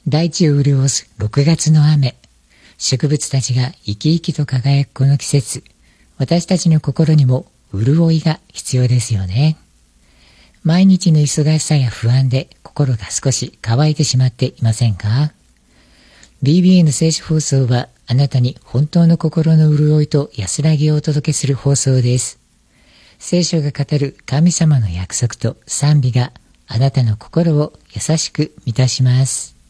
大地を潤す6月の雨。植物たちが生き生きと輝くこの季節、私たちの心にも潤いが必要ですよね。毎日の忙しさや不安で心が少し乾いてしまっていませんか？ BBA の聖書放送はあなたに本当の心の潤いと安らぎをお届けする放送です。聖書が語る神様の約束と賛美があなたの心を優しく満たします。